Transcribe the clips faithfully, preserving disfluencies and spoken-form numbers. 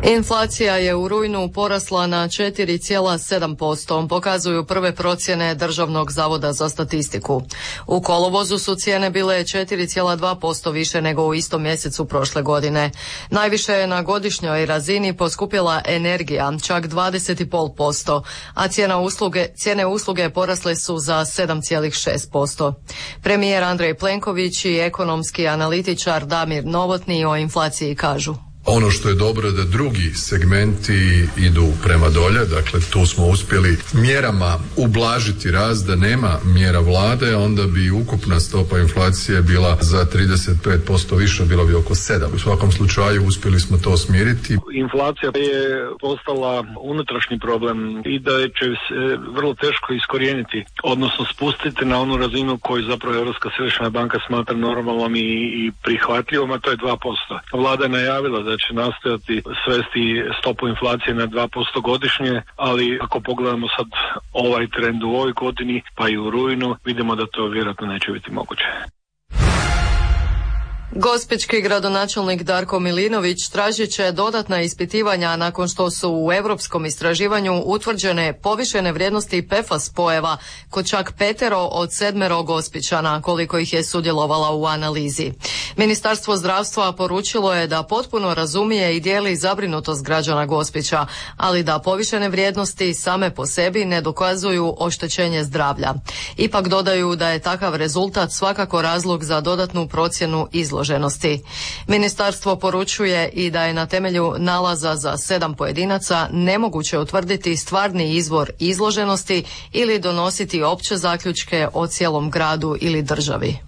Inflacija je u rujnu porasla na četiri zarez sedam posto, pokazuju prve procjene Državnog zavoda za statistiku. U kolovozu su cijene bile četiri zarez dva posto više nego u istom mjesecu prošle godine. Najviše je na godišnjoj razini poskupila energija, čak dvadeset zarez pet posto, a cijena usluge, cijene usluge porasle su za sedam zarez šest posto. Premijer Andrej Plenković i ekonomski analitičar Damir Novotny o inflaciji kažu: ono što je dobro je da drugi segmenti idu prema dolje, dakle tu smo uspjeli mjerama ublažiti rast, da nema mjera vlade, onda bi ukupna stopa inflacije bila za trideset pet posto više, bilo bi oko sedam. U svakom slučaju uspjeli smo to smiriti. Inflacija je postala unutrašnji problem i da će se vrlo teško iskorijeniti, odnosno spustiti na onu razinu koju zapravo Europska središnja banka smatra normalnom i, i prihvatljivom, a to je dva posto. Vlada je najavila da će nastojati svesti stopu inflacije na dva posto godišnje, ali ako pogledamo sad ovaj trend u ovoj godini, pa i u rujnu, vidimo da to vjerojatno neće biti moguće. Gospićki gradonačelnik Darko Milinović tražit će dodatna ispitivanja nakon što su u europskom istraživanju utvrđene povišene vrijednosti P F A S spojeva kod čak petero od sedmero Gospićana, koliko ih je sudjelovala u analizi. Ministarstvo zdravstva poručilo je da potpuno razumije i dijeli zabrinutost građana Gospića, ali da povišene vrijednosti same po sebi ne dokazuju oštećenje zdravlja. Ipak dodaju da je takav rezultat svakako razlog za dodatnu procjenu izloženosti. Ministarstvo poručuje i da je na temelju nalaza za sedam pojedinaca nemoguće utvrditi stvarni izvor izloženosti ili donositi opće zaključke o cijelom gradu ili državi.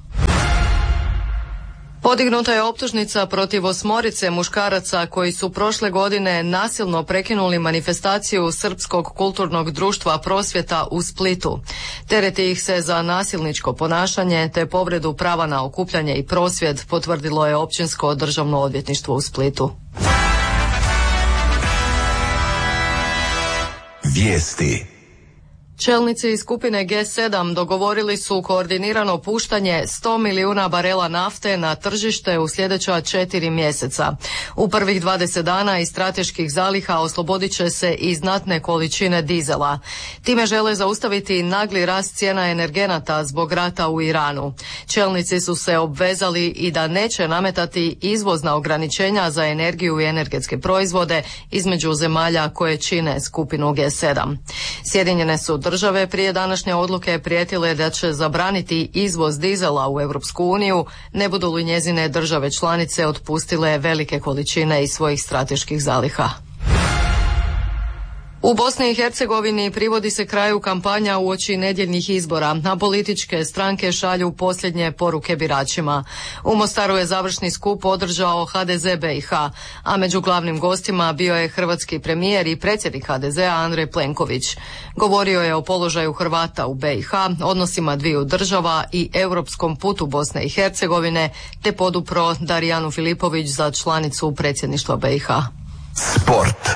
Podignuta je optužnica protiv osmorice muškaraca koji su prošle godine nasilno prekinuli manifestaciju Srpskog kulturnog društva Prosvjeta u Splitu. Tereti ih se za nasilničko ponašanje te povredu prava na okupljanje i prosvjed, potvrdilo je Općinsko državno odvjetništvo u Splitu. Vijesti. Čelnici iz skupine G sedam dogovorili su koordinirano puštanje sto milijuna barela nafte na tržište u sljedeća četiri mjeseca. U prvih dvadeset dana iz strateških zaliha oslobodit će se i znatne količine dizela. Time žele zaustaviti nagli rast cijena energenata zbog rata u Iranu. Čelnici su se obvezali i da neće nametati izvozna ograničenja za energiju i energetske proizvode između zemalja koje čine skupinu G sedam. Sjedinjene su države prije današnje odluke prijetile da će zabraniti izvoz dizela u Europsku uniju, ne budu li njezine države članice otpustile velike količine iz svojih strateških zaliha. U Bosni i Hercegovini privodi se kraju kampanja uoči nedjeljnih izbora, a političke stranke šalju posljednje poruke biračima. U Mostaru je završni skup održao H D Z B i H, a među glavnim gostima bio je hrvatski premijer i predsjednik H D Z-a Andrej Plenković. Govorio je o položaju Hrvata u B i H, odnosima dviju država i europskom putu Bosne i Hercegovine, te podupro Darijanu Filipović za članicu predsjedništva B i H. Sport.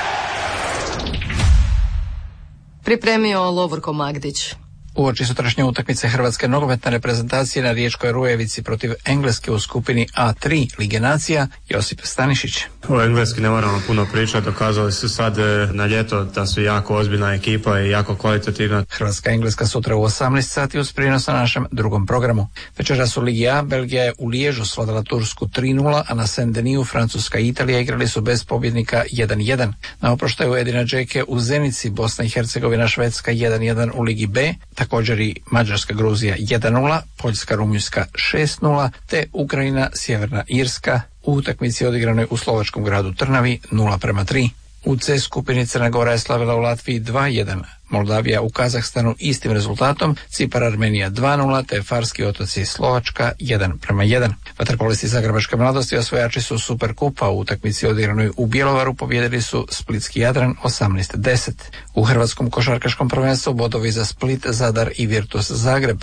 Pripremio Lovorko Magdić. Uoči sutrašnje utakmice hrvatske nogometne reprezentacije na Riječkoj Rujevici protiv Engleske u skupini A tri Lige nacija, Josip Stanišić. O Engleski ne moramo puno pričati, dokazali su sad na ljeto da su jako ozbiljna ekipa i jako kvalitativna. Hrvatska Engleska sutra u osamnaest sati uz prijenos na našem drugom programu. Večeras u Ligi A Belgija je u Liježu svladala Tursku tri nula, a na Saint-Denis Francuska i Italija igrali su bez pobjednika jedan jedan. Na oproštaju Edina Džeke u Zenici Bosna i Hercegovina Švedska jedan jedan u Ligi B, također i Mađarska Gruzija jedan nula, Poljska Rumunjska šest nula, te Ukrajina Sjeverna Irska u utakmici odigranoj u slovačkom gradu Trnavi nula prema tri. U C skupini Crna Gora je slavila u Latviji dva jedan, Moldavija u Kazahstanu istim rezultatom, Cipar Armenija dva nula, te Farski otoci Slovačka jedan prema jedan. Vaterpolisti Zagrebačke mladosti osvojači su Superkupa u utakmici odigranoj u Bjelovaru, pobijedili su Splitski Jadran osamnaest deset. U hrvatskom košarkaškom prvenstvu bodovi za Split, Zadar i Virtus Zagreb.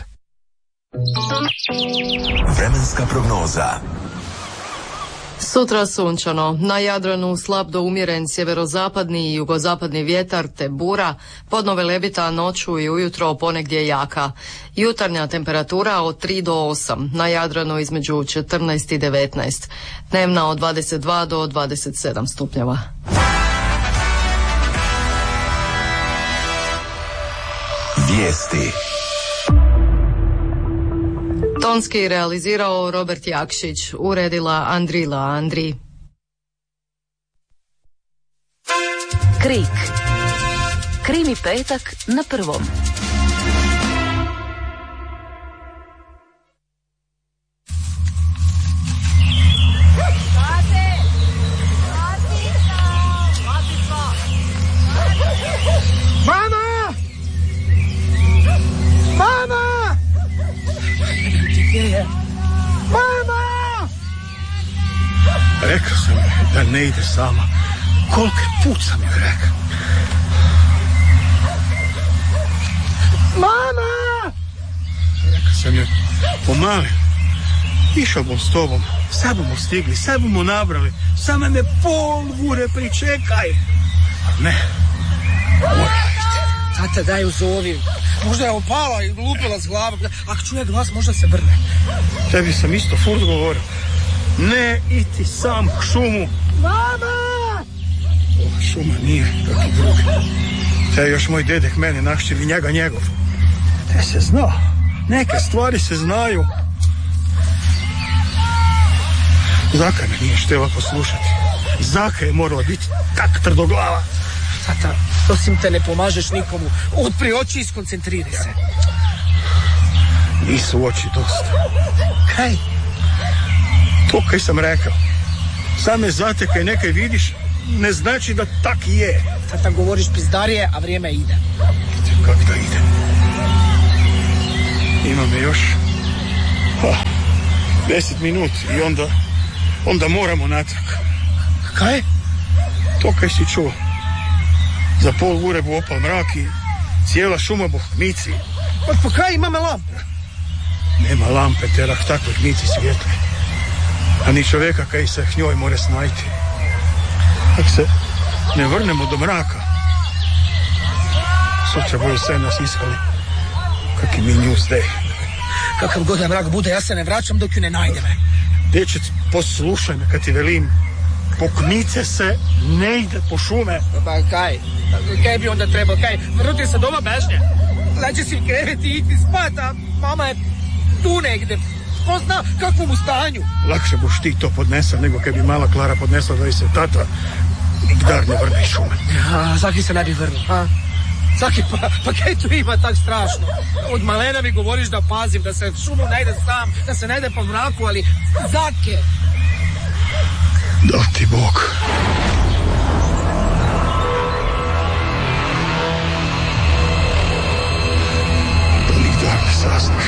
Vremenska prognoza. Sutra sunčano, na Jadranu slab do umjeren sjeverozapadni i jugozapadni vjetar te bura, podno velebita noću i ujutro ponegdje jaka. Jutarnja temperatura od tri do osam, na Jadranu između četrnaest i devetnaest, dnevna od dvadeset dva do dvadeset sedam stupnjeva. Vijesti. Tonski realizirao Robert Jakšić, uredila Andrila Andri. Krik. Krimi petak na prvom. Mama! Mama! Gdje je? Mama! Rekao sam da ne ide sama. Koliki put sam joj rekao. Mama! Rekao sam joj, pomali, išao bom s tobom, sad bomo stigli, sad bomo nabrali, samo me pol ure pričekaj. Ne, mora ići. Tata, daj uzovi. Možda je opala i lupila s glavom. Ako čuje glas, možda se vrne. Tebi sam isto furt govorio. Ne iti sam k šumu. Mama! Ova šuma nije kako drugi. Te je još moj dedek mene našćili, njega njegov. Te se zna. Neke stvari se znaju. Zaka me nije štela poslušati. Zaka je morala biti tak trdoglava. Tata, osim te ne pomažeš nikomu. Otpri oči i skoncentriraj se. Nisu oči dosta. Kaj? To kaj sam rekao. Sam me zatekaj, nekaj vidiš, ne znači da tak je. Tata, govoriš pizdarije, a vrijeme ide. Kak da ide? Ima me još ha, deset minut i onda, onda moramo natrag. Kaj? To kaj si čuo. Za pol ure bu opal mrak i cijela šuma bu hmici. Pa, pa kaj, imame lampe? Nema lampe, terah takve hmici svijetle. A ni čovjeka kaj se njoj more snajti. Ako se ne vrnemo do mraka, sutra boju sve nas iskali. Kaki mi newsday. Kakav god da mrak bude, ja se ne vraćam dok ju ne najdeme. Dječec, poslušaj me kad ti velim. Po kmice se ne ide po šume. Pa kaj? Kaj bi onda trebao? Kaj? Vrti se doma bežnje. Leđe si krevet i iti spat, a mama je tu negde. Ko zna kakvom u stanju? Lakše boš ti to podnesao nego kad bi mala Klara podnesla da i se tata nigdar ne vrne iz šume. A, Zaki se ne bi vrlo, a? Zaki, pa, pa kaj tu ima tak strašno? Od malena mi govoriš da pazim, da se šumu ne ide sam, da se ne ide po mraku, ali Zake! Da ti Bog. Da nigdar ne saznaš.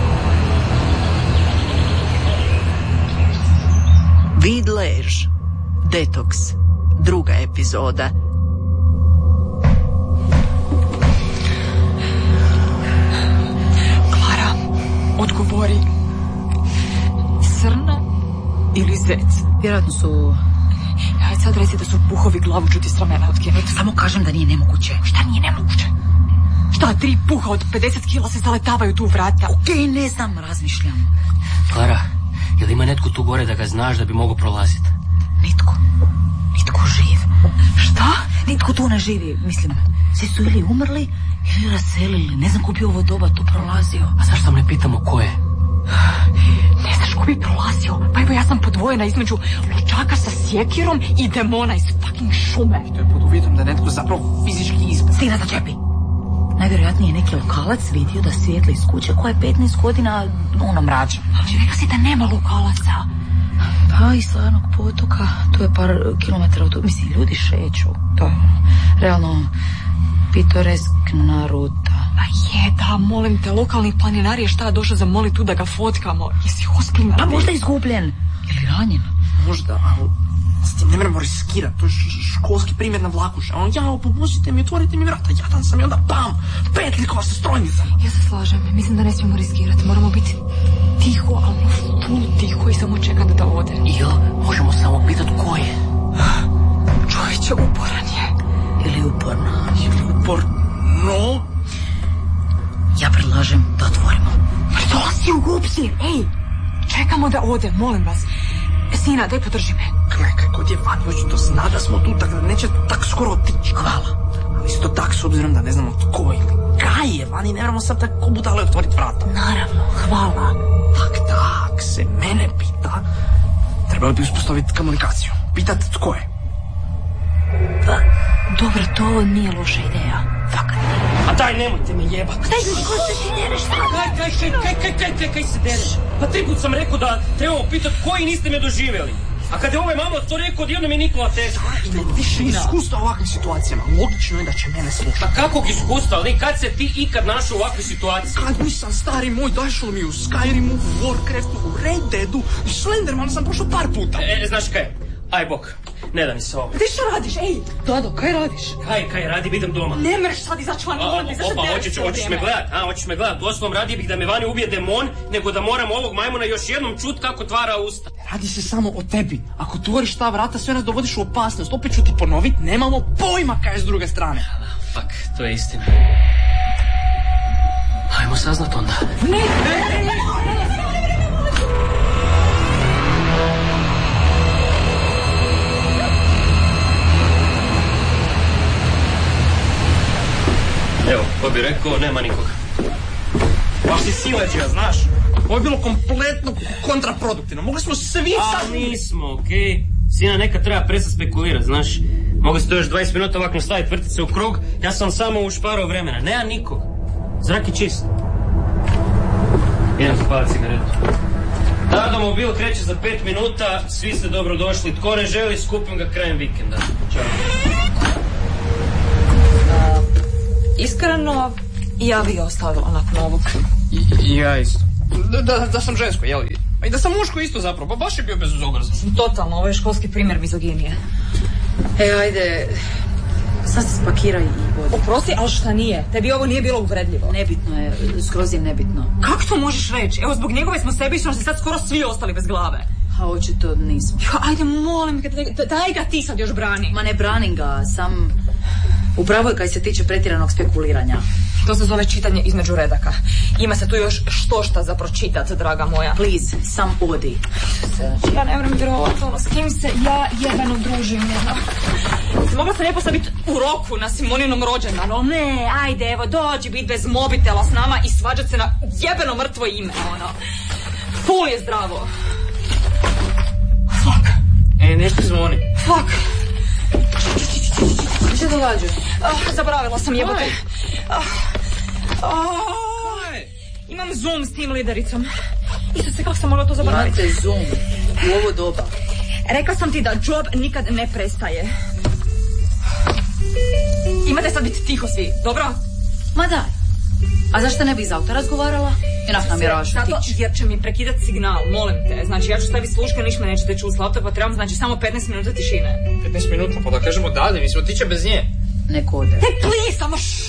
Vid lež. Detoks. Druga epizoda. Klara, odgovori. Srna ili zec? Vjerojatno su... Ajde sad reci da su puhovi glavu čuti s ramena otkinuti. Samo kažem da nije nemoguće. Šta nije nemoguće? Šta, tri puha od pedeset kila se zaletavaju tu u vrata? Okej, okay, ne znam, razmišljam. Klara, je li ima netko tu gore da ga znaš da bi mogao prolaziti? Nitko. Nitko živ. Šta? Nitko tu ne živi, mislim. Svi su ili umrli, ili raselili. Ne znam ko bi ovo doba tu prolazio. A zašto ne pitamo ko je? Ne znaš ko bi prolazio? Pa evo ja sam podvojena između lučaka sa sjekirom i demona iz fucking šume. To je pod uvjetom da netko zapravo fizički ispred. Stina, začepi. Najvjerojatnije neki lokalac vidio da svijetli iz kuće koja je petnaest godina ono mrača. Ali rekao si da nema lokalaca. Pa i Slanog potoka, to je par kilometara od... Mislim, ljudi šeću. To je realno pitoreskna ruta. Pa je, da, molim te, lokalni planinari je šta došao za moli tu da ga fotkamo. Jesi ozbiljna? Pa možda izgubljen. Ili ranjen? Možda, ali s tim ne moramo riskirati. To je školski primjer na vlakuša. On, jao, pomozite mi, otvorite mi vrata. Jadan sam i onda pam, petlikova sa strojnicama. Ja se slažem. Mislim da ne smijemo riskirati. Moramo biti tiho, ali full tiho i samo čekati da ode. Ili možemo samo pitati ko je. Čovječe, uporan je. Ili uporna. Ili uporno. Ja predlažem da otvorimo. Ali dolazi u obzir, ej! Čekamo da ode, molim vas. Sina, daj podrži me. Gledaj, kod je Vanjoć, to zna da smo tu, tako da neće tak skoro otići. Hvala. Ali isto tak, s obzirom da ne znamo tko ili Kaj je, vani, ne moramo sad tako budale otvoriti vrata. Naravno, hvala. Tak, tak, se mene pita. Trebali bi uspostaviti komunikaciju. Pitati tko je. Pa, dobro, to nije loša ideja. Fakat nije. A daj, nemojte me jebat. Daj, ljudi, ko se ti dereš sad? Kaj, kaj, kaj, kaj, kaj, kaj, kaj, kaj se dereš? Pa tri put sam rekao da trebamo pitat koji niste me doživjeli. A kad je ovaj mama to rekao, odjednom je Nikola teško. Ima više iskustva u ovakvim situacijama. Logično je da će mene slušati. Pa kakvog iskustva, ali kad se ti ikad našao u ovakvoj situaciji? Kad nisam stari moj, došlo mi u Skyrimu, u Warcraftu, u Red Deadu i Slendermanu sam prošao par puta. E, znaš kaj? Aj bok, ne da mi se ovo. Ti što radiš, ej? Dado, kaj radiš? Kaj, kaj radim, idem doma. Ne mreš sad izaći van, molim te, zašto Opa, te hoćeš, hoćeš me gledat, a, hoćeš me gledat. Doslovno radije bih da me vani ubije demon, nego da moram ovog majmuna još jednom čut kako tvara usta. Radi se samo o tebi. Ako otvoriš ta vrata, sve nas dovodiš u opasnost. Opet ću ti ponovit, nemamo pojma kaj je s druge strane. Fak, to je istina. Hajmo saznat onda. Ne, ne, ne, ne. Evo, ko bi rekao, nema nikoga. Baš si sileđija, znaš. Ovo je bilo kompletno kontraproduktivno. Mogli smo svi sad... A nismo, okej. Okay. Sina, nekad treba prestati spekulirati, znaš. Mogli ste još dvadeset minuta ovako nastaviti, vrtiti se u krug. Ja sam samo ušparao vremena. Nema nikog. Zrak je čist. Idem zapaliti cigaretu. Automobil kreće za pet minuta. Svi ste dobro došli. Tko ne želi, skupim ga krajem vikenda. Ćao. Iskreno, ja bi ostavila nakon ovog. I, ja isto. Da, da, da sam žensko, jel? I da sam muško isto zapravo, pa baš je bio bezobrazan. Totalno, ovo je školski primjer mizoginije. E, ajde, sad se spakiraj i vodi. Oprosti, ali šta nije? Tebi ovo nije bilo uvredljivo. Nebitno je, skroz je nebitno. Kako to možeš reći? Evo, zbog njegove smo sebičnosti sad skoro svi ostali bez glave. A očito nismo. Ja, ajde, molim, daj ga ti sad još brani. Ma ne branim ga, sam... Upravo je kad se tiče pretjeranog spekuliranja. To se zove čitanje između redaka. Ima se tu još što šta za pročitat, draga moja. Please, sam odi. Ja ne vrem vjerovati, ono, s kim se ja jebeno družim, ne znam. Mogla sam lijepo sad biti u roku na Simoninom rođendanu. Ne, ajde, evo, dođi bit bez mobitela s nama i svađat se na jebeno mrtvo ime, ono. Ful je zdravo. Fuck. E, nešto zvoni. Fuck. Što se događa? Uh, zaboravila sam jebote. Uh, uh, imam Zoom s tim lidericom. Isuse, kako sam mogla to zaboraviti? Imate Zoom u ovo doba. Rekla sam ti da job nikad ne prestaje. Imate sad biti tiho svi, dobro? Ma daj. A zašto ne bi iz auta razgovarala? Inak namjeraš otići. Zato jer će mi prekidat signal, molim te. Znači ja ću staviti sluške, niš me nećete čuti s laptopa, trebam znači samo petnaest minuta tišine. petnaest minuta, pa da kažemo dalje, mislim, otiće bez nje. Nek ode. Hey, please, samo šš.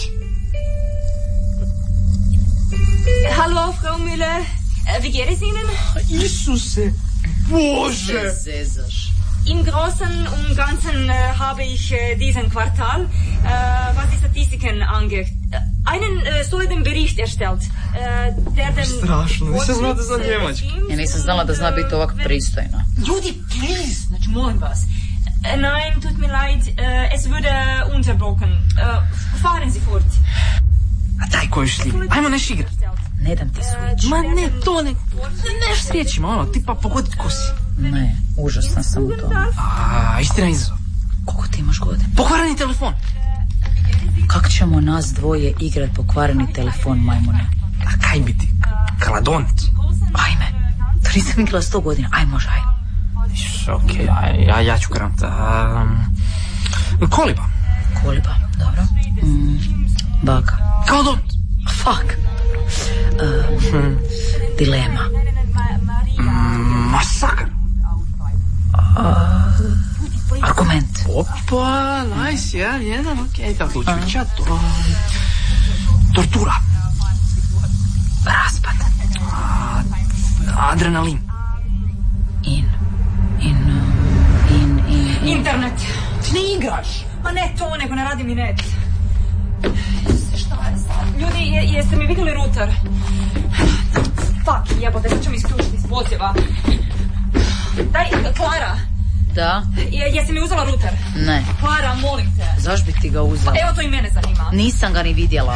Hallo, Frau Müller. Wie geht es Ihnen? Isuse, Bože! Zezaš. Im Großen und Ganzen äh, habe ich äh, diesen Quartal, äh, was die Statistiken angeht, einen äh, soliden Bericht erstellt, äh, der den... Strašno, nisam znala da zna njemački. Ja nisam znala da zna biti ovak pristojna. Ljudi, please, znači molim vas. Äh, nein, tut mir leid, äh, es würde unterbrochen. Äh, fahren Sie fort. A daj koju šljiv, ajmo neš igrat. Ne dam ti switch. Ma ne, to ne, neš s riječima, ono, tipa pogodit ko si. Ne, užasna sam u tome. A, istina izazov. Koliko ti imaš godina? Pokvareni telefon. Kako ćemo nas dvoje igrat pokvareni telefon, majmune? A kaj bi ti? Kladont. Ajme, to nisam igrala sto godina, aj može, aj. Okej, okay, ja, ja ću krat. Um, koliba. Koliba, dobro. Mm, baka. Kladont. Fuck. Uh, hmm. Dilema. Mm, masakr. Uh, argument. Opa, nice, jedan, jedan, okej, kako učvića to. Tortura. Raspad. Uh, adrenalin. In. In, uh, in, in, in. Internet. Ti ne igraš. Ma ne to, nego ne radi mi net. Šta je sad? Ljudi, je, jeste mi vidjeli router? Fuck, jebote, sad ću mi isključiti iz poziva. Daj, Klara. Da? Je, jesi mi uzela router? Ne. Klara, molim te. Zašto bi ti ga uzela? Evo to i mene zanima. Nisam ga ni vidjela.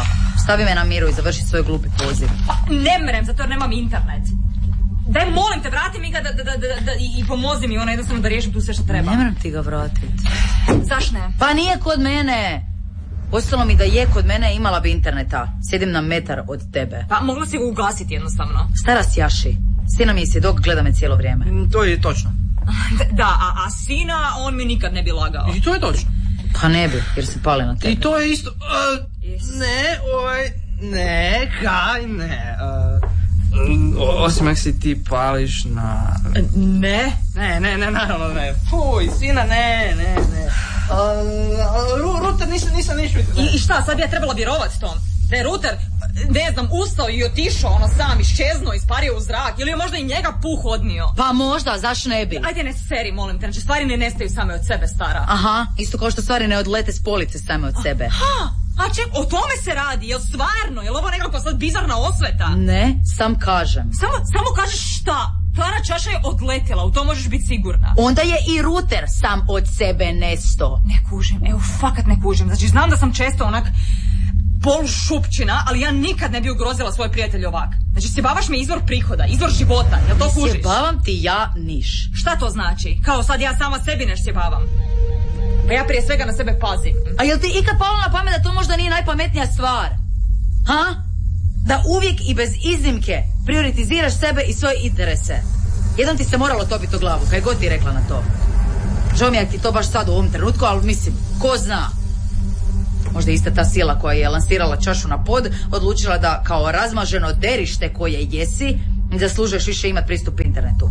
Ostavi me na miru i završi svoj glupi poziv. Pa, ne mrem, zato jer nemam internet. Daj, molim te, vrati mi ga da, da, da, da, da, i, i pomozi mi ono jednostavno da riješim tu sve što treba. Ne moram ti ga vratiti. Zaš ne? Pa nije kod mene. Ostalo mi da je kod mene, imala bi interneta. Sjedim na metar od tebe. Pa mogla si ga ugasiti jednostavno. Stara sjaši. Sina mi je svjedok, gleda me cijelo vrijeme. Mm, to je točno. Da, a, a sina, on mi nikad ne bi lagao. I to je točno. Pa ne bi, jer se pali na tebe. I to je isto... Uh, ne, ovaj... Ne, kaj, ne... Uh, osim ako si ti pališ na... Ne? Ne, ne, ne, naravno ne. Fuj, sina, ne, ne, ne. Uh, Ruter, nisam, nisam ništa... I, I šta, sad bi ja trebala vjerovat tom? Da je Ruter, ne znam, ustao i otišao ono sam, iščeznuo, ispario u zrak, ili je možda i njega puh odnio? Pa možda, zaš ne bi? Ajde, ne seri, molim te, znači stvari ne nestaju same od sebe, stara. Aha, isto kao što stvari ne odlete s police same od sebe. Aha, a ček, o tome se radi, jel stvarno, jel ovo nekako sad bizarna osveta? Ne, sam kažem. Samo, samo kažeš šta? Plana čaša je odletjela, u to možeš biti sigurna. Onda je i Ruter sam od sebe nesto. Ne kužim, evo, fakat ne kužim. Znači, znam da sam često onak polušupčina, ali ja nikad ne bi ugrozila svoje prijatelje ovak. Znači, sjebavaš mi izvor prihoda, izvor života, jel to kužiš? Sjebavam ti ja niš. Šta to znači? Kao sad ja sama sebi neš sjebavam. Pa ja prije svega na sebe pazim. A jel ti ikad palo na pamet da to možda nije najpametnija stvar? Ha? Da uvijek i bez iznimke prioritiziraš sebe i svoje interese. Jednom ti se moralo topiti u glavu, kaj god ti rekla na to. Žao mi je ti to baš sad u ovom trenutku, ali mislim, ko zna? Možda ista ta sila koja je lansirala čašu na pod odlučila da kao razmaženo derište koje jesi zaslužuješ više imati pristup internetu.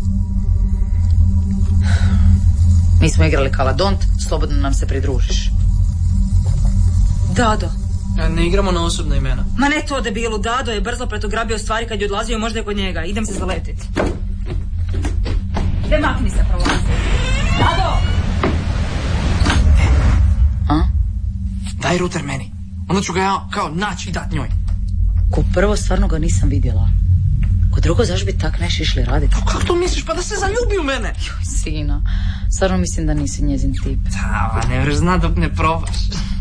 Mi smo igrali Kaladont, slobodno nam se pridružiš. Dado. Ne igramo na osobna imena. Ma ne to debilu, Dado je brzo pretograbio stvari kad je odlazio, možda je kod njega. Idem se zaletit. Gdje makni se prolazi? Dado! A? Daj Ruter meni. Onda ću ga ja kao naći i dat njoj. Ko prvo stvarno ga nisam vidjela. Ko drugo, zašto bi tak neš išli raditi? Kako to misliš? Pa da se zaljubi u mene. Joj, sina. Stvarno mislim da nisi njezin tip. Da, ne vreš zna dok ne probaš.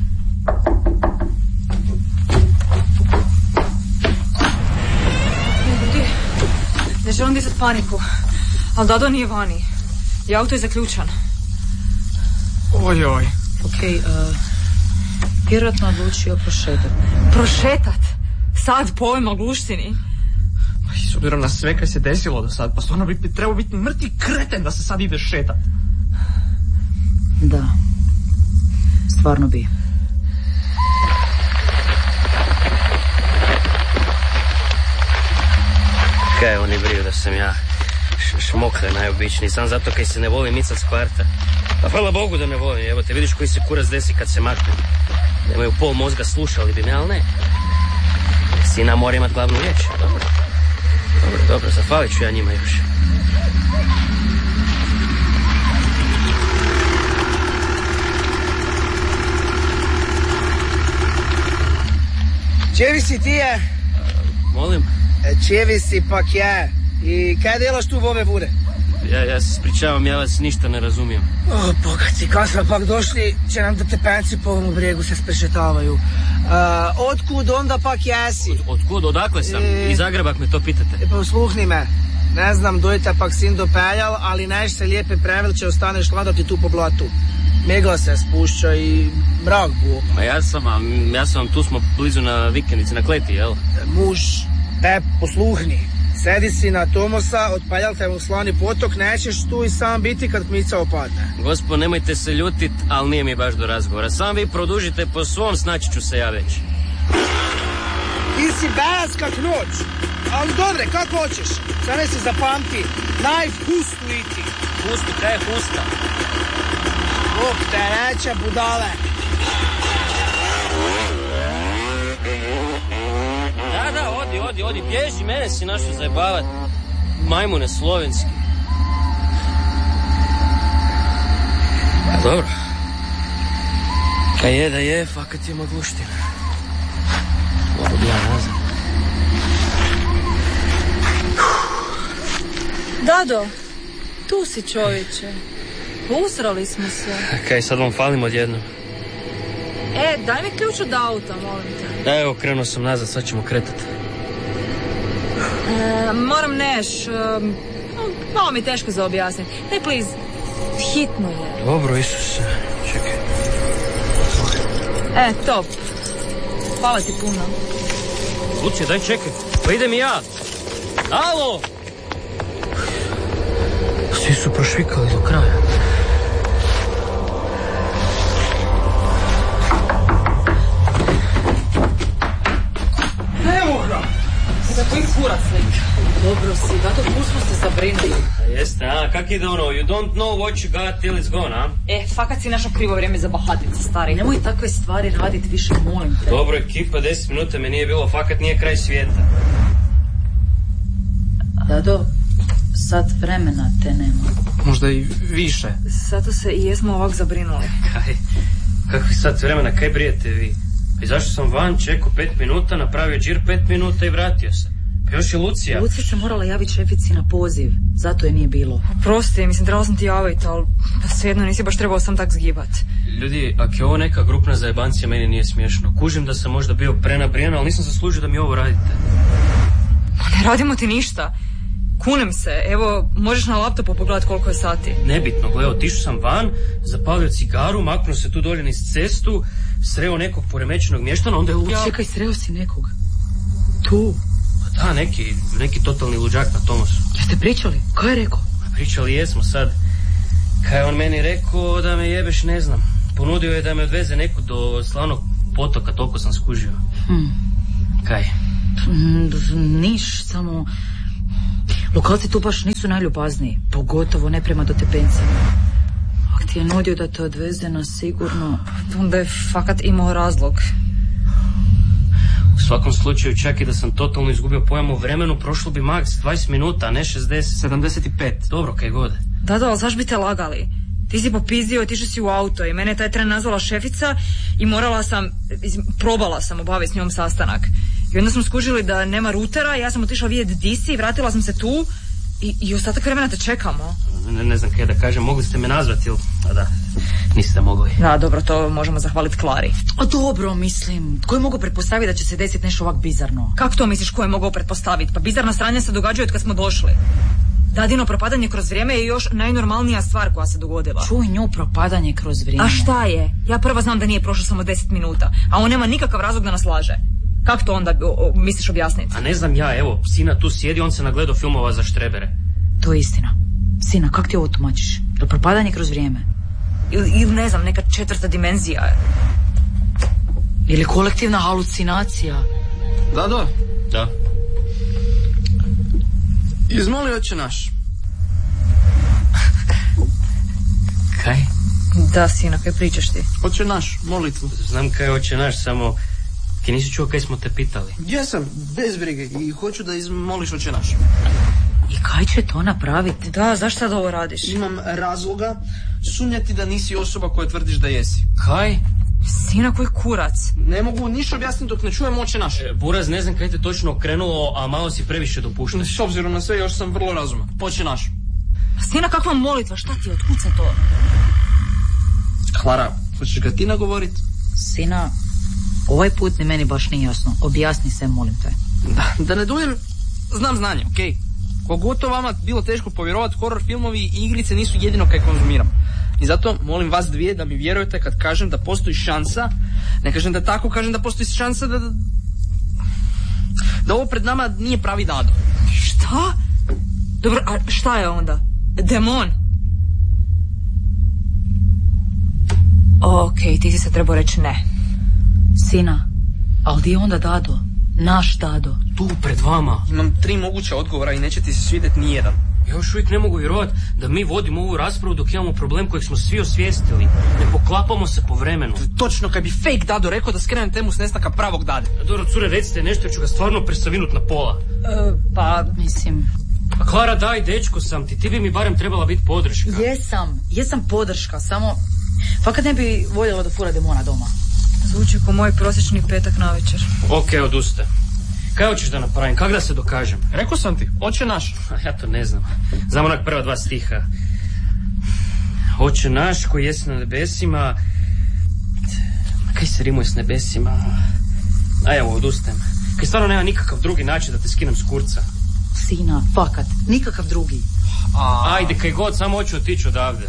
Ne želim dizati paniku, ali Dado nije vani. I auto je zaključan. Oj, oj. Okej, okay, uh, vjerojatno odlučio prošetat. Prošetat? Sad po ovoj magluštini? S obzirom na sve kaj se desilo do sad, pa stvarno bi trebao biti mrtvi kreten da se sad ide šetat. Da. Stvarno bi. Kaj oni briju da sam ja šmokle najobičniji, sam zato kaj se ne volim micat s kvarta. Pa hvala Bogu da ne volim, evo te vidiš koji se kurac desi kad se makne. Nemaju pol mozga, slušali bi me, ali ne. Sina mora imat glavnu riječ, dobro. Dobro, dobro, zahvalit ću ja njima još. Čevi si ti je? Molim? Čevi si pak je. I kaj delaš tu v ove vure? Ja, ja se spričavam, ja vas ništa ne razumijem. O, bogaci, kad smo pak došli, će nam da tepenci po ovom brijegu se sprešetavaju. Uh, otkud onda pak jesi? Od, otkud, odakle sam? E... Iz Zagreba, ak me to pitate. E, pa usluhni me. Ne znam, dojte pak sin dopeljal, ali neš se lijepe prevelče ostaneš ladati tu po blatu. Megla se spušća i mrak bu. Ma ja sam, ja sam, tu smo blizu na vikendici, na kleti, jel? E, muž, Pep, posluhni. Sedi si na Tomosa, otpaljal te u slani potok, nećeš tu i sam biti kad kmica opadne. Gospod, nemojte se ljutit, ali nije mi baš do razgovora. Sam vi produžite po svom, snaći ću se ja već. Ti si bes kak noć, ali dobre, kako hoćeš. Sada si zapamti, naj hustu iti. Hustu, kaj je husta? Bog te reče, budale. Da, da, odi, odi, odi, bježi, mene si našao zajebavat. Majmune slovenski. A dobro. Kaj je da je, fakat je magluština. Mogu bi ja nazad. Dado, tu si čovječe. Usrali smo se. Kaj sad vam falim odjednom? E, daj mi ključ od auta, molim te. Da, evo, krenuo sam nazad, sad ćemo kretati. E, moram neš, um, malo mi je teško za objasniti. Ne, please, hitno je. Dobro, Isuse, čekaj. E, top. Hvala ti puno. Lucija, daj čekaj, pa idem i ja. Alo! Svi su prošvikali do kraja. Evo ga! Za koji kurac lik? Dobro si, zato tu smo se zabrinuli. A jeste, a? Kak ide ono? You don't know what you got till it's gone, a? E, fakat si našao krivo vrijeme za bahatice, stari. Nemoj takve stvari raditi više, molim te. Dobro, ekipa, deset minuta me nije bilo, fakat nije kraj svijeta. Dado, sat vremena te nema. Možda i više. Zato se i jesmo ovak zabrinuli. Kaj? Kakvi sat vremena, kaj brijete vi? I zašto sam van, čekao pet minuta, napravio džir pet minuta i vratio se? Pa još je Lucija. Lucija se morala javiti šefici na poziv, zato je nije bilo. Prosti, mislim, trebala sam ti javiti, ali svejedno nisi baš trebao sam tak zgibat. Ljudi, ako je ovo neka grupna zajebancija, meni nije smiješno. Kužim da sam možda bio prenabrijan, ali nisam zaslužio da mi ovo radite. Ne radimo ti ništa. Kunem se, evo, možeš na laptopu pogledati koliko je sati. Nebitno, gle, otišao sam van, zapalio cigaru, maknuo se tu dolje niz cestu, sreo nekog poremećenog mještana, onda je Lucija... Čekaj, sreo si nekog? Tu? Da, neki, neki totalni luđak na Tomasu. Jeste pričali? Kaj je rekao? Pričali jesmo sad. Kaj je on meni rekao da me jebeš, ne znam. Ponudio je da me odveze neku do Slavnog potoka, toliko sam skužio. Hmm. Kaj? Niš, samo... Lokalci tu baš nisu najljubazniji, pogotovo ne prema dotepencima. Ako ti je nudio da te odveze na sigurno... Onda je fakat imao razlog. U svakom slučaju, čak i da sam totalno izgubio pojam o vremenu, prošlo bi maks dvadeset minuta, a ne šezdeset. sedamdeset pet. Dobro, kaj god. Da, da, ali zašto bi te lagali? Ti si popizdio, otišao si u auto i mene je taj tren nazvala šefica i morala sam, probala sam obaviti s njom sastanak. I onda smo skužili da nema rutera, ja sam otišla vidjeti di si, vratila sam se tu i, i ostatak vremena te čekamo. Ne, ne znam kaj da kažem, mogli ste me nazvati ili... A da, niste mogli. Da, dobro, to možemo zahvaliti Klari. O, dobro, mislim, tko je mogao pretpostaviti da će se desiti nešto ovak bizarno? Kako to misliš ko je mogao pretpostaviti? Pa bizarna sranja se događaju od kad smo došli. Dadino propadanje kroz vrijeme je još najnormalnija stvar koja se dogodila. Čuj nju, propadanje kroz vrijeme. A šta je? Ja prva znam da nije prošlo samo deset minuta, a on nema nikakav razlog da nas laže. Kako to onda o, o, misliš objasniti? A ne znam ja, evo, sina tu sjedi, on se nagledao filmova za štrebere. To je istina. Sina, kak ti ovo tumačiš? Je propadanje kroz vrijeme? Ili, ili ne znam, neka četvrta dimenzija. Ili kolektivna halucinacija? Da, da. Da. Izmoli oče naš. Kaj? Da, sina, kaj pričaš ti? Oče naš, molitvu. Znam kaj je oče naš, samo... Ti nisi čuo kaj smo te pitali? Jesam, bez brige i hoću da izmoliš oče naš. I kaj će to napraviti? Da, zašto sad ovo radiš? Imam razloga sumnjati da nisi osoba koja tvrdiš da jesi. Kaj? Sina, koji kurac? Ne mogu ništa objasniti dok ne čujem oče naš. E, Buraz, ne znam kaj te točno okrenulo, a malo si previše dopuštaš. S obzirom na sve, još sam vrlo razuman. Oče naš. Sina, kakva molitva? Šta ti, otkud se to? Klara, hoćeš ga ti nagovoriti? Sina, ovaj put ni meni baš nije jasno. Objasni se, molim te. Da, da ne dujem, znam znanje, okej. Okay. Kogoto vama bilo teško povjerovati, horror filmovi i igrice nisu jedino kaj konzumiram. I zato molim vas dvije da mi vjerujete kad kažem da postoji šansa, ne kažem da tako, kažem da postoji šansa da... da ovo pred nama nije pravi Dado. Šta? Dobro, a šta je onda? Demon? Okej, okay, ti si se trebao reći ne. Sina, ali di je onda Dado? Naš Dado. Tu, pred vama. Imam tri moguća odgovora i neće ti se svidjeti nijedan. Ja još uvijek ne mogu vjerovati da mi vodimo ovu raspravu dok imamo problem kojeg smo svi osvijestili. Ne poklapamo se po vremenu. Točno, kad bi fake Dado rekao da skrenem temu s nestanka pravog Dade. Dobro, cure, recite nešto, ću ga stvarno presavinut na pola. Uh, pa, mislim... A Klara, daj, dečko sam ti, ti bi mi barem trebala biti podrška. Jesam, jesam podrška, samo... Fakat ne bi voljela da fura demona doma. Zvuči ko moj prosječni petak navečer. Okej, okay, odustajem. Kaj hoćeš da napravim? Kak da se dokažem? Rekao sam ti, oče naš. A ja to ne znam. Znam onak prva dva stiha. Oče naš koji jesi na nebesima... Kaj se rimuje s nebesima? A evo, odustajem. Kaj stvarno nema nikakav drugi način da te skinem s kurca. Sina, fakat, nikakav drugi. A... Ajde, kaj god, samo hoću otići odavde.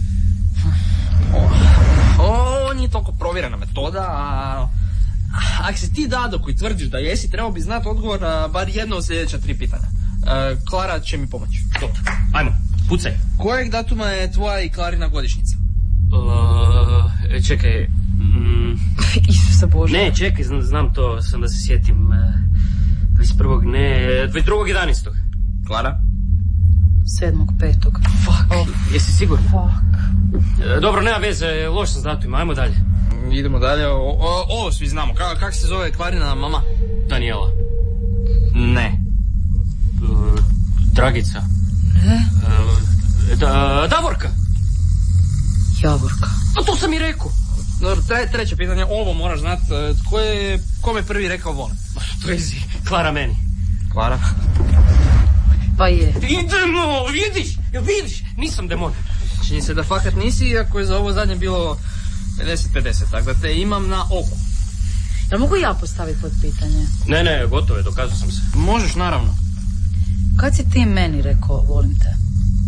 Ovo nije toliko provjerena metoda, a... Ako si ti Dado koji tvrdiš da jesi, trebao bi znati odgovor na bar jedno od sljedeća tri pitanja. E, Klara će mi pomoći. Dobro, ajmo, pucaj. Kojeg datuma je tvoja i Klarina godišnjica? Uh, čekaj... Mm, Isuse Bože. Ne, čekaj, znam, znam to, sam da se sjetim. dvadeset prvog ne, dvadeset drugog jedanaestog Klara? sedmog petog Fuck, oh. Jesi sigurno? Fuck. E, dobro, nema veze, loš sam s datumima, ajmo dalje. Idemo dalje, o, o, ovo svi znamo. Ka, kako se zove Klarina mama? Daniela. Ne. Uh, Dragica. Ne? Uh, da, Davorka. Javorka. A to sam i rekao. Dobro, tre, treće pitanje, ovo moraš znat. Ko je, kome prvi rekao volim? To je zi, Klara meni. Klara? Pa je. Idemo, vidiš, ja vidiš, nisam demon. Čini se da fakat nisi, iako je za ovo zadnje bilo pedeset pedeset, tako da te imam na oku. Jel mogu ja postaviti pod pitanje? Ne, ne, gotovo je, dokazao sam se. Možeš, naravno. Kad si ti meni rekao volim te?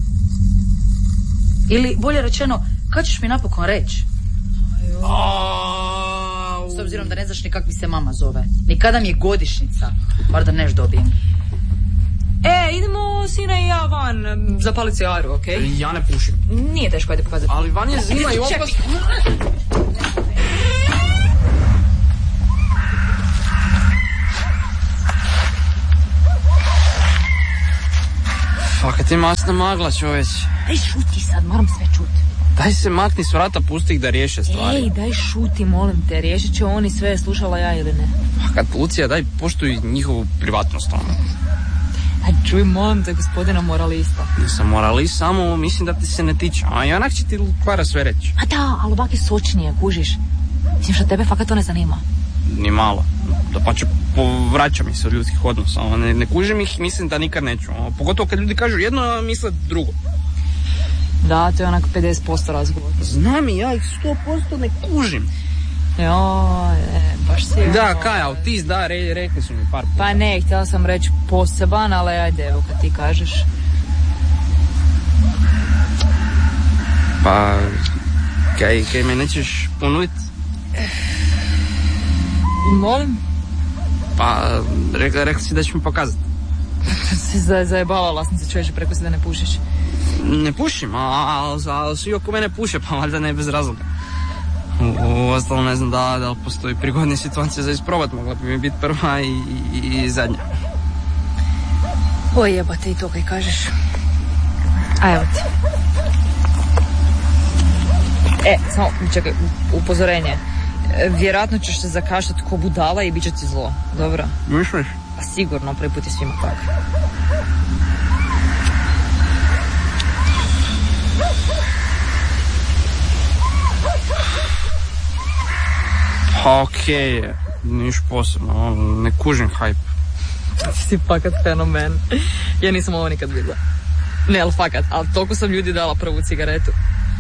Ili, bolje rečeno, kad ćeš mi napokon reći? S obzirom da ne znaš ni kak mi se mama zove. Ni kada mi je godišnjica. Bar da neš dobijem. E, idemo sina i ja van zapalit cigaru, okej? Okay? Ja ne pušim. Nije teško, ajde pokazati. Ali van je zima i opasno. Fakat je masna magla, čovjeć. Daj šuti sad, moram sve čuti. Daj se makni s vrata, pusti ih da riješe stvari. Ej, daj šuti, molim te, riješit će oni sve, slušala ja ili ne. Fakat, Lucija, daj poštuj njihovu privatnost, ono. A čuj, molim te, gospodina moralista. Nisam moralist, samo mislim da ti se ne tiče. A i onak će ti Klara sve reći. A da, ali ovak je sočnije, kužiš. Mislim što tebe fakat to ne zanima. Ni malo. Da pa će povraća mi se od ljudskih odnosa. Ne, ne kužim ih, mislim da nikad neću. Pogotovo kad ljudi kažu jedno, a misle drugo. Da, to je onak pedeset posto razgovor. Znam i ja ih sto posto ne kužim. Joj, e, baš si... Da, kaj, autist, da, re, rekli su mi par puta. Pa ne, htjela sam reći poseban, ali ajde, evo kad ti kažeš. Pa, kaj, kaj me nećeš ponudit? Molim? Pa, rekla, rekla si da ćeš mi pokazati. Si zajebavala sam se, čovječe, preko si da ne pušiš. Ne pušim, ali svi oko mene puše, pa valjda ne bez razloga. U ostalo ne znam da, da li postoji prigodne situacije za isprobat, mogla bi mi biti prva i, i, i zadnja. Oj, jebate i to kaj kažeš. A evo ti. E, samo, čekaj, upozorenje. Vjerojatno ćeš se zakašljati ko budala i bit će ti zlo, dobro? Misliš? Pa sigurno, prvi put je svima tako. Pa okej, okay, niš posebno, ne kužim hajp. Ti si fakat fenomen. Ja nisam ovo nikad vidjela. Ne, ali fakat, ali toliko sam ljudi dala prvu cigaretu.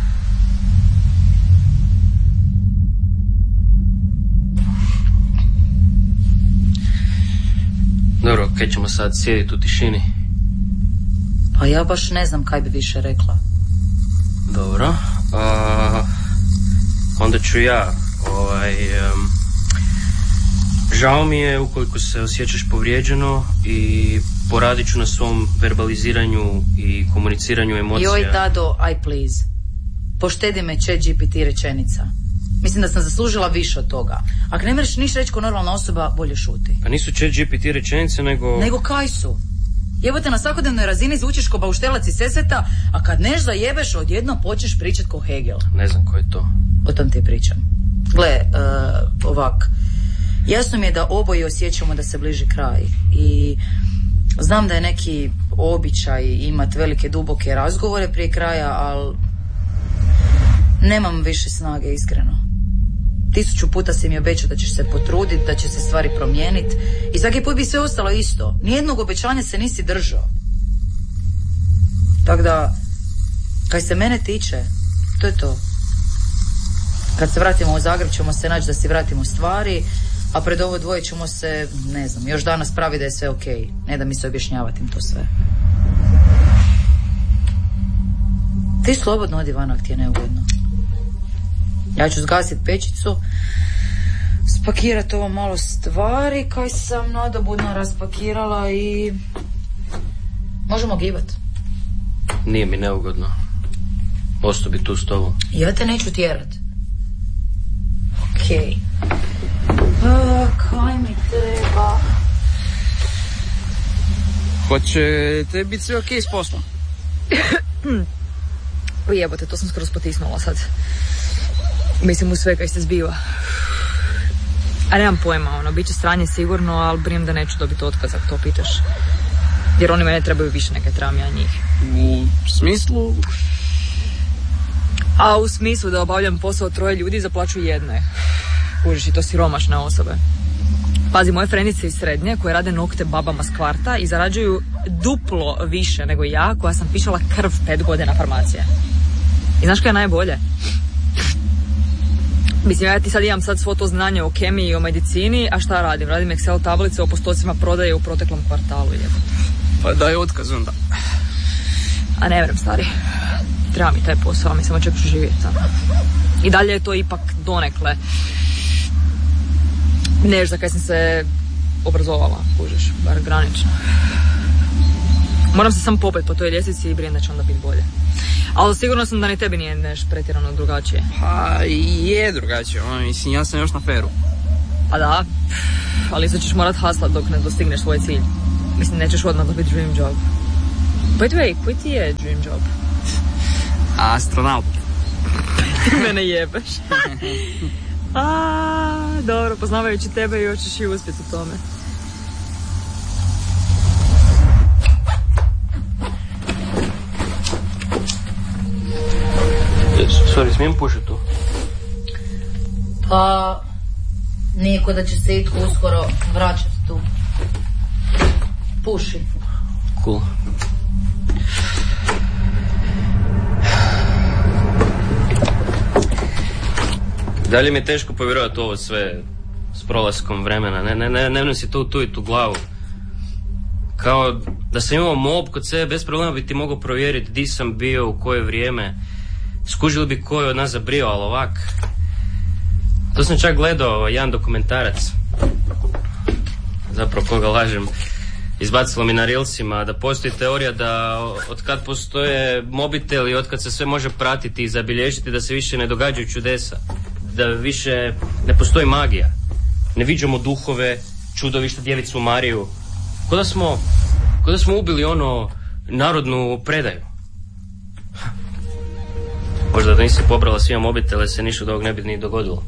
Dobro, kaj ćemo sad sjediti u tišini? Pa ja baš ne znam kaj bi više rekla. Dobro, a, onda ću ja, ovaj, um, žao mi je ukoliko se osjećaš povrijeđeno i poradit ću na svom verbaliziranju i komuniciranju emocija. Joj, Dado, aj please. Poštedi me chat G P T rečenica. Mislim da sam zaslužila više od toga. Ako ne mreš niš reći ko normalna osoba, bolje šuti. Pa nisu chat G P T rečenice, nego... Nego kaj su? Jebote, na svakodnevnoj razini zvučiš ko bauštelac iz Sesveta, a kad neš zajebeš, odjednom počneš pričat ko Hegel. Ne znam ko je to. O tom ti pričam. Gle, uh, ovak. Jasno mi je da oboje osjećamo da se bliži kraj. I znam da je neki običaj imat velike duboke razgovore prije kraja, ali nemam više snage, iskreno. Tisuću puta si mi obećao da ćeš se potruditi, da će se stvari promijeniti i svaki put bi sve ostalo isto. Nijednog obećanja se nisi držao. Tako da, kaj se mene tiče, to je to. Kad se vratimo u Zagreb ćemo se naći da si vratimo stvari, A pred ovo dvoje ćemo se, ne znam, još danas pravi da je sve okej. Okay. Ne da mi se objašnjavati im to sve. Ti slobodno odi van ako ti je neugodno. Ja ću zgasiti pečicu, spakirati ovo malo stvari kaj sam nadobudno raspakirala i možemo gibat. Nije mi neugodno. Ostao bi tu s tobom. Ja te neću tjerat. Okej. Okay. Kaj mi treba? Hoće te biti sve okej okay s poslom? Jebote, to sam skoro spotisnula sad. Mislim u sve kaj se zbiva. A nemam pojma, ono, bit će stranje sigurno, ali brinem da neću dobiti otkaz ako to pitaš. Jer oni mene trebaju više, neka trebam ja njih. U smislu? A u smislu da obavljam posao troje ljudi za plaću jedne. Kužiš, i to siromašne osobe. Pazi, moje frenice iz srednje koje rade nokte babama s kvarta i zarađuju duplo više nego ja koja sam pišala krv pet godina farmacije. I znaš kaj je najbolje? Mislim, ja ti sad imam sad svo to znanje o kemiji i o medicini, a šta radim? Radim Excel tablice o postocima prodaje u proteklom kvartalu. Jebo. Pa daj otkaz onda. A ne vrem, stari. Treba mi taj posao, mislim, očekuš živjeti. I dalje je to ipak donekle nešto za kaj sam se obrazovala, kužiš, bar granično. Moram se samo popet po toj ljestvici i brijem da će onda biti bolje. Ali sigurno sam da ni tebi nije nešto pretjerano drugačije. Pa je drugačije, ono, mislim, ja sam još na feru. Pa da, ali isto ćeš morat haslat dok ne dostigneš svoj cilj. Mislim, nećeš odmah dobiti dream job. By the way, koji ti je dream job? Astronaut. Mene jebeš. A, dobro, poznavajući tebe i hoćeš i uspjeti u tome. Sorry, smijem pušiti tu? Pa, niko da će se itko uskoro vraćati tu. Puši. Cool. Dalje mi je teško povjerovati ovo sve s prolaskom vremena. Ne, ne, ne, ne nosi tu, tu i tu glavu. Kao da sam imao mob kod sebe, bez problema bi ti mogao provjeriti di sam bio, u koje vrijeme. Skužili bi ko je od nas zabrio, ali ovak. To sam čak gledao, jedan dokumentarac. Zapravo koga lažem. Izbacilo mi na Reelsima da postoji teorija da od kad postoje mobiteli, od kad se sve može pratiti i zabilježiti, da se više ne događaju čudesa. Da više ne postoji magija. Ne viđamo duhove, čudovišta, djevicu Mariju. Ko da smo, ko da smo ubili ono narodnu predaju. Možda da nisi pobrala svima mobitele, se ništa od ovog ne bi ni dogodilo.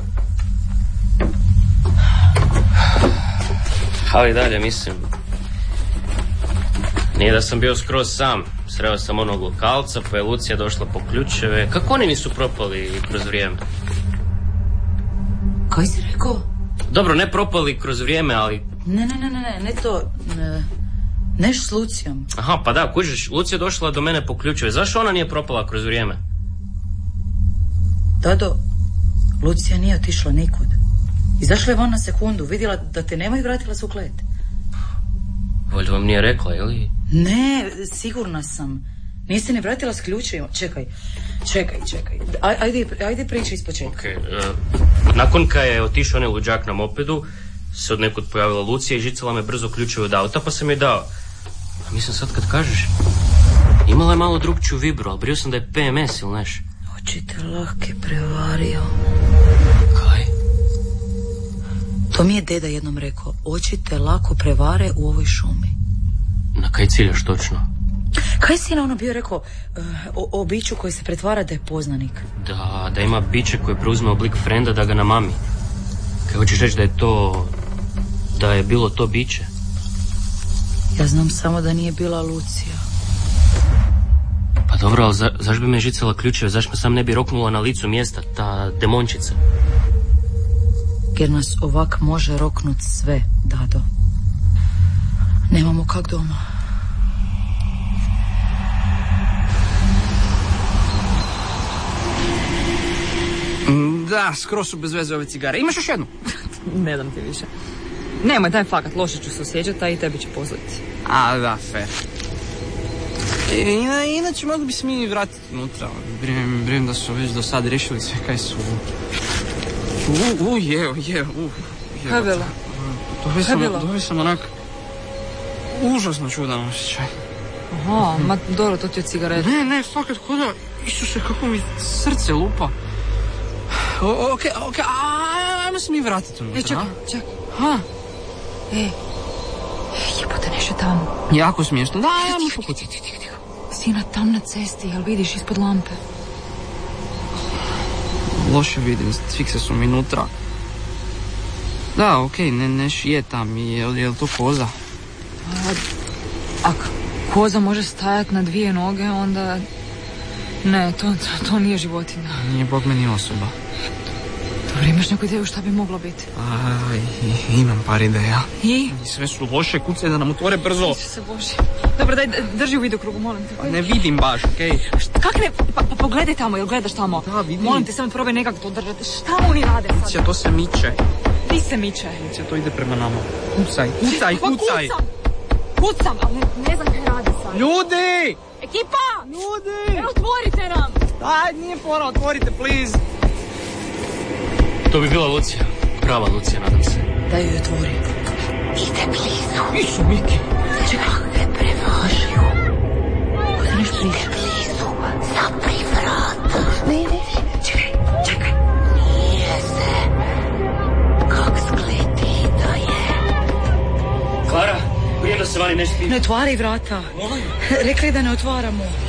Ali dalje, mislim, nije da sam bio skroz sam. Sreo sam onog lokalca, pa je Lucija došla po ključeve. Kako oni nisu propali kroz vrijeme? Kaj si rekao? Dobro, ne propali kroz vrijeme, ali... Ne, ne, ne, ne, ne to... Ne, neš s Lucijom. Aha, pa da, kužiš, Lucija došla do mene po ključeve. Zašto ona nije propala kroz vrijeme? Dado, Lucija nije otišla nikud. Izašla je van na sekundu, vidjela da te nema i vratila se u klet. Valjda vam nije rekla, ili? Ne, sigurna sam. Nisi ni vratila s ključevima. Čekaj, čekaj, čekaj. Aj, ajde, ajde priča iz početka. Okay, uh, nakon kad je otišao onaj luđak na mopedu, se od nekud pojavila Lucija i žicala me brzo ključeve od auta, pa sam je dao. A mislim sad kad kažeš, imala je malo drugčiju vibru, ali brio sam da je P M S ili neš. Očite lake prevario. Kaj? To mi je deda jednom rekao. Očite lako prevare u ovoj šumi. Na kaj ciljaš točno? Kaj si na ono bio rekao uh, o, o biću koji se pretvara da je poznanik? Da, da ima biće koje preuzme oblik frenda da ga namami. Kaj hoćeš reći da je to... da je bilo to biće? Ja znam samo da nije bila Lucija. Pa dobro, ali za, zašto bi me žicala ključeve? Zašto me sam ne bi roknula na licu mjesta, ta demončica? Jer nas ovak može roknut sve, Dado. Nemamo kak doma. Da, skoro su bez veze ove cigare. Imaš još jednu? Ne dam ti više. Nemoj, daj fakat, loše ću se osjećati, a i tebi će pozliti. A, da, fair. E, ina, inače, mogli bi se mi vratiti unutra. Brinem, brinem da su već do sad rešili sve kaj su... U, u, je, je, u. Kaj je bilo? Dobio sam, dobio sam onak užasno čudan osjećaj. Aha, ma dobro, to ti je cigareta. Ne, ne, fakat, ko da, Isuse, kako mi srce lupa. O, okej, okay, okej, okay, ajmo se mi vratiti unutra. E, čekaj, čekaj. Ha? E, jebote, nešto tamo. Jako smiješno, da, ajmo pokucati. Sina, tam na cesti, jel vidiš ispod lampe? Loše vidim, fikse su mi unutra. Da, okej, okay, ne, neš je tam, je, je li to koza? A, ako koza može stajati na dvije noge, onda... Ne, to, to, to nije životinja. Nije bog meni osoba. Dobro, imaš neku ideju šta bi moglo biti? A, imam par ideja. I? Sve su loše, kucaj da nam otvore brzo. Iće se Bože. Dobro, daj, drži u vidokrugu, molim te. Pa ne vidim baš, okej. Okay. Kak ne? Pa, pa pogledaj tamo, jel gledaš tamo? Da, vidim. Molim te, samo probaj nekako to držati. Šta oni rade sad? Licija, to se miče. Ti se miče. Licija, to ide prema nama. Kucaj, kucaj, pa, kucaj. Kucam, kucam, ali ne, ne znam kaj rade sad. Ljudi! Ekipa! Ljudi! Evo, otvorite nam! Daj, nije fora, otvorite, please. To bi bila Lucija. Prava Lucija, nadam se. Daj joj otvori. Ide blizu. Isu, Miki. Čekaj, ne prevažju. Ostaneš blizu. Blizu, zapri vrata. Ne, ne, ne, čekaj, čekaj. Nije se. Kak skleti da je. Klara, prije da se vani nešto... Ne otvaraj vrata. Molim. Rekli da ne otvaramo.